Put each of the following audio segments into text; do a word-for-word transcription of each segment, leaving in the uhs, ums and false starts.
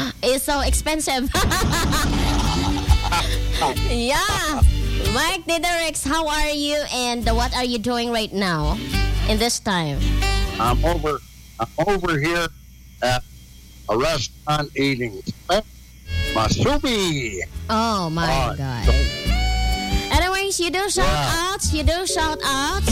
It's so expensive. Yeah. Mike Diderix, how are you and what are you doing right now in this time? I'm over I'm over here at a restaurant eating masubi. Oh my uh, God. So, anyways, you do shout yeah. outs, you do shout outs.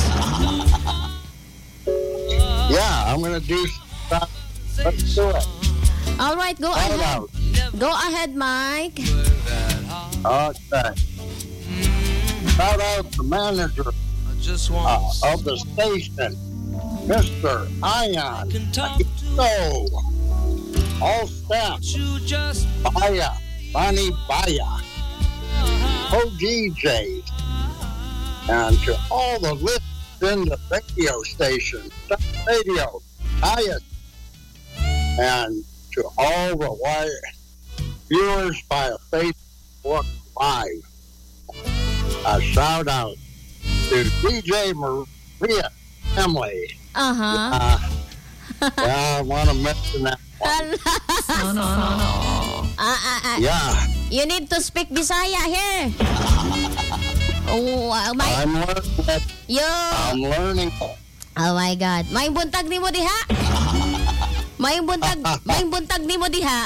Yeah, I'm gonna do stuff. Let's do it. All right, go Shout ahead. out. Go ahead, Mike. Okay. Shout out the manager uh, of the station, Mister Ion. So, all staff, Baya, Bonnie Baya, co-D Js, and to all the listeners in the radio station, radio, Highest, and to all the wire viewers via Facebook Live. A shout out to D J Maria Emily. Uh-huh. Uh, yeah, I want to mention that one. no, no, no, no. Uh, uh, uh, Yeah. You need to speak Bisaya here. Oh, uh, my... I'm learning. Yo. I'm learning. Oh my God. May buntag ni mo diha. May buntag, may buntag ni mo diha.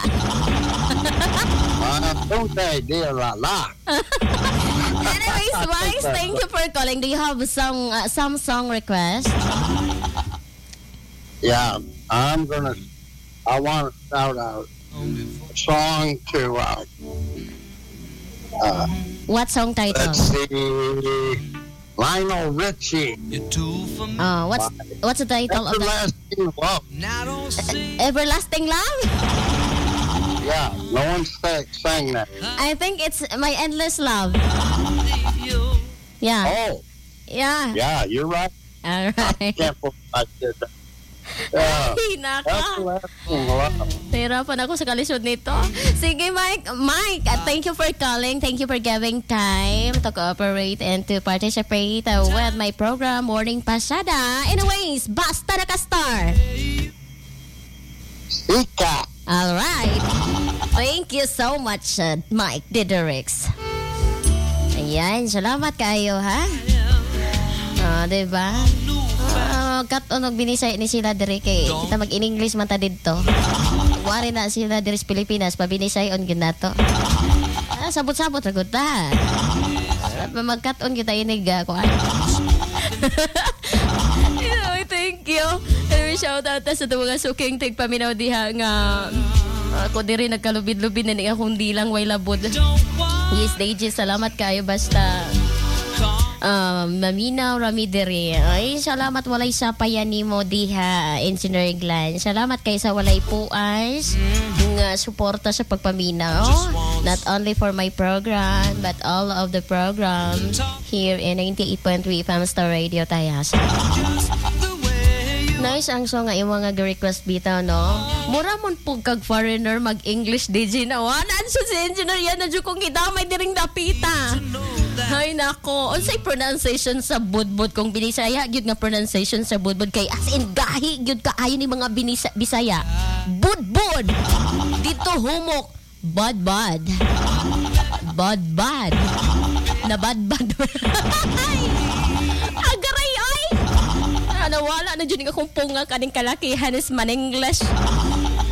Uh, don't say dear la la. Anyways, Mike, thank you for calling. Do you have some uh, some song request? Yeah, I'm gonna. I want to shout out a song to. Uh, uh, What song title? let's see, Lionel Richie. Uh, what's what's the title of that? Everlasting Love. Everlasting Love? Yeah, no one sang, sang that. I think it's My Endless Love. Yeah. Oh, Yeah. yeah, you're right. All I right. can't believe I did that. Yeah, Ay, naka. Everlasting Love. Nahirapan ako sa kalisod nito. Sige, Mike. Mike, uh, thank you for calling. Thank you for giving time to cooperate and to participate uh, with my program, Morning Pasada. Anyways, basta na ka-star. Sika. All right. Thank you so much, uh, Mike Diderix. Ayan, salamat kayo, ha? Ah, diba? Ah, katon og binisay ni sila diri kay kita mag-in-English man ta didto. Wari na sila diri sa Pilipinas pabinisayon gyud nato. Ah, sabot-sabot ra gud ta. Pa magkaton kita inig ko ay. Anyway, thank you. Anyway, shout out sa mga suking tigpaminaw diha nga ako diri nagkalubid-lubid na ni akong dilang way labod. Yes, D J, salamat kayo basta um, maminaw rami diri. Ay, salamat walay sa payanimo diha, Engineer Glenn. Salamat kay sa walay puas nga suporta sa pagpaminaw. Not only for my program, but all of the programs here in ninety-eight point three F M Star Radio Tayas. Nice ang song nga imo nga request bitaw, no? Mura mon pug kag foreigner mag-English D J na wanan sa si engineer yan na jud kong gidamay diring dapita. Hay nako, unsay pronunciation sa budbud kung binisaya gyud nga pronunciation sa budbud kay as in gahi gyud kaayo ni mga binisa, Bisaya. Budbud. Dito humok. Bad bad. Bad bad. Na bad bad. Agaray ay. Nawala na dyan akong punga kaning kalakihan is man English.